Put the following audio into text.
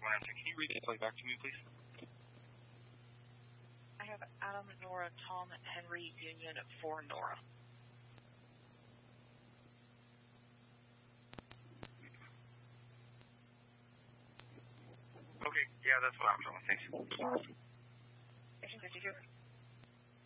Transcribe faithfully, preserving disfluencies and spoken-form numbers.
one answer. Can you read it back to me, please? I have Adam, Nora, Tom, Henry, Union for Nora. Okay, yeah, that's what I'm doing. Thanks. Good to hear.